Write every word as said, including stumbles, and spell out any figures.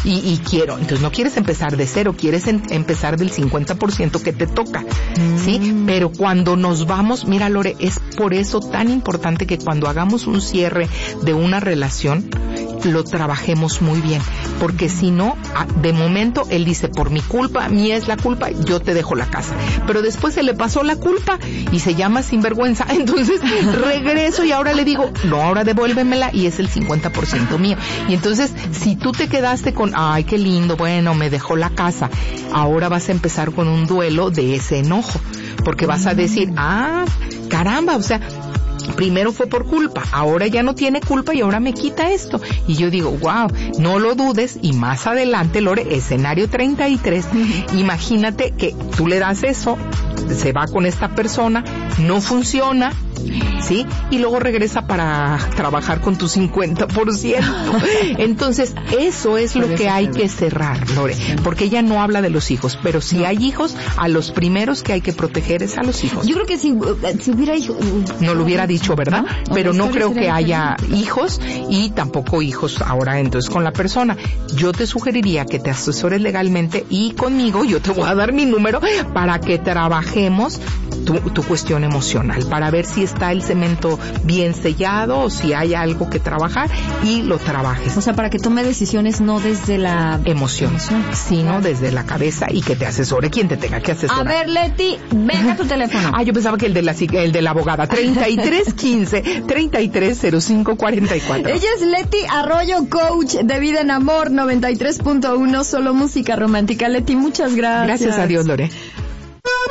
y, y quiero. Entonces no quieres empezar de cero, quieres en, empezar del cincuenta por ciento que te toca, ¿sí? Mm. Pero cuando nos vamos, mira Lore, es por eso tan importante que cuando hagamos un cierre de una relación, lo trabajemos muy bien, porque si no, de momento él dice, por mi culpa, mía es la culpa, yo te dejo la casa, pero después se le pasó la culpa y se llama sinvergüenza, entonces regreso y ahora le digo, no, ahora devuélvemela y es el cincuenta por ciento mío. Y entonces, si tú te quedaste con, ay, qué lindo, bueno, me dejó la casa, ahora vas a empezar con un duelo de ese enojo, porque vas a decir, ah, caramba, o sea, primero fue por culpa, ahora ya no tiene culpa y ahora me quita esto. Y yo digo, wow, no lo dudes. Y más adelante, Lore, escenario treinta y tres, uh-huh. Imagínate que tú le das eso, se va con esta persona, no funciona, ¿sí? Y luego regresa para trabajar con tu cincuenta por ciento. Entonces, eso es lo que hay que cerrar, Lore, porque ella no habla de los hijos, pero si no. hay hijos, a los primeros que hay que proteger es a los hijos. Yo creo que si, si hubiera hijos... No lo hubiera dicho, ¿verdad? ¿No? Pero no creo que haya hijos y tampoco hijos ahora entonces con la persona. Yo te sugeriría que te asesores legalmente y conmigo, yo te voy a dar mi número para que trabajemos tu, tu cuestión emocional, para ver si está el cemento bien sellado o si hay algo que trabajar y lo trabajes. O sea, para que tome decisiones no desde la emoción, emoción. sino claro. desde la cabeza y que te asesore quien te tenga que asesorar. A ver, Leti, venga tu teléfono. Ah, yo pensaba que el de la, el de la abogada. treinta y tres quince, treinta y tres cero cinco cuarenta y cuatro. Ella es Leti Arroyo, coach de vida en amor, noventa y tres punto uno, solo música romántica. Leti, muchas gracias. Gracias a Dios, Lore.